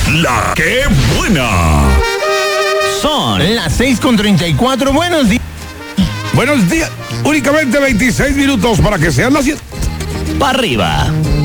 La que buena. Son las 6:34. Buenos días. Buenos días. Únicamente 26 minutos para que sean las 7. Para arriba.